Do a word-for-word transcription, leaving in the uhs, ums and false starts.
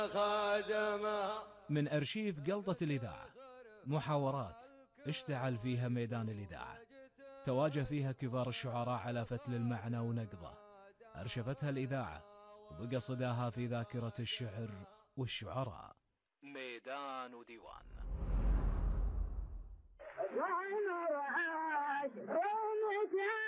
من أرشيف قلطة الإذاعة، محاورات اشتعل فيها ميدان الإذاعة، تواجه فيها كبار الشعراء على فتل المعنى ونقضه، أرشفتها الإذاعة وبقى صداها في ذاكرة الشعر والشعراء. ميدان وديوان.